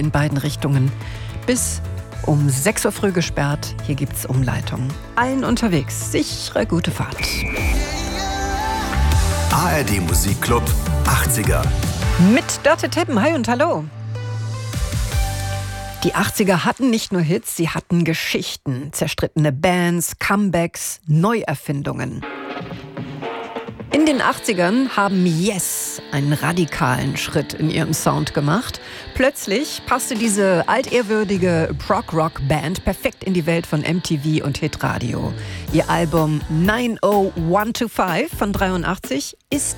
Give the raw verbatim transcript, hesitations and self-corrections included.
in beiden Richtungen. Bis um sechs Uhr früh gesperrt. Hier gibt's Umleitung. Allen unterwegs. Sichere gute Fahrt. A R D Musikclub achtziger. Mit Dörte Teppen. Hi und hallo. Die achtziger hatten nicht nur Hits, sie hatten Geschichten. Zerstrittene Bands, Comebacks, Neuerfindungen. In den achtzigern haben Yes einen radikalen Schritt in ihrem Sound gemacht. Plötzlich passte diese altehrwürdige Prog-Rock-Band perfekt in die Welt von M T V und Hitradio. Ihr Album neun null eins zwei fünf von dreiundachtzig ist